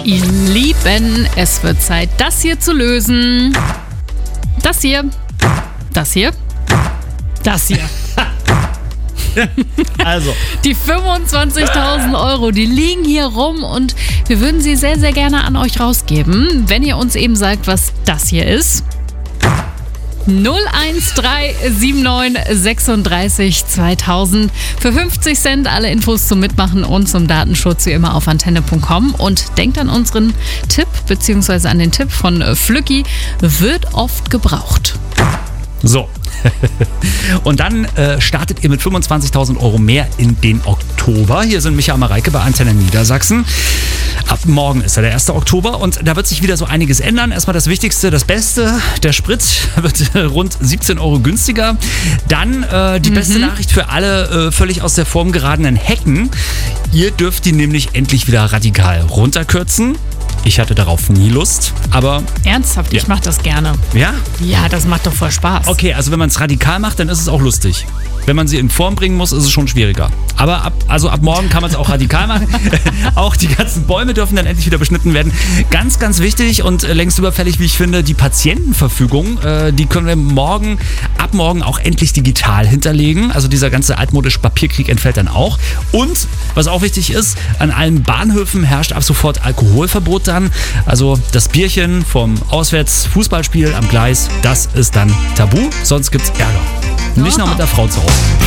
Ihr Lieben, es wird Zeit, das hier zu lösen. Das hier. Das hier. Das hier. Also. Die 25.000 Euro, die liegen hier rum und wir würden sie sehr, sehr gerne an euch rausgeben, wenn ihr uns eben sagt, was das hier ist. 01379 36 2000 für 50 Cent. Alle Infos zum Mitmachen und zum Datenschutz wie immer auf antenne.com. Und denkt an unseren Tipp, beziehungsweise an den Tipp von Flücki, wird oft gebraucht. So. Und dann startet ihr mit 25.000 Euro mehr in den Oktober. Hier sind Micha und Mareike bei Antenne Niedersachsen. Ab morgen ist ja der 1. Oktober und da wird sich wieder so einiges ändern. Erstmal das Wichtigste, das Beste, der Sprit wird rund 17 Euro günstiger. Dann die beste Nachricht für alle völlig aus der Form geratenen Hecken. Ihr dürft die nämlich endlich wieder radikal runterkürzen. Ich hatte darauf nie Lust, aber... Ernsthaft? Ja. Ich mache das gerne. Ja? Ja, das macht doch voll Spaß. Okay, also wenn man es radikal macht, dann ist es auch lustig. Wenn man sie in Form bringen muss, ist es schon schwieriger. Aber ab morgen kann man es auch radikal machen. Auch die ganzen Bäume dürfen dann endlich wieder beschnitten werden. Ganz, ganz wichtig und längst überfällig, wie ich finde, die Patientenverfügung, die können wir ab morgen auch endlich digital hinterlegen. Also dieser ganze altmodische Papierkrieg entfällt dann auch. Und, was auch wichtig ist, an allen Bahnhöfen herrscht ab sofort Alkoholverbot dann. Also das Bierchen vom Auswärtsfußballspiel am Gleis, das ist dann tabu, sonst gibt's Ärger. Nicht noch mit der Frau zu Hause.